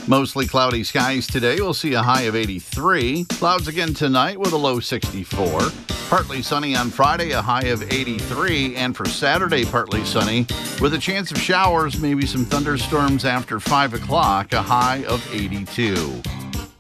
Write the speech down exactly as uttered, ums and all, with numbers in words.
Mostly cloudy skies today. We'll see a high of eighty-three. Clouds again tonight with a low sixty-four. Partly sunny on Friday, a high of eighty-three. And for Saturday, partly sunny with a chance of showers, maybe some thunderstorms after five o'clock, a high of eighty-two.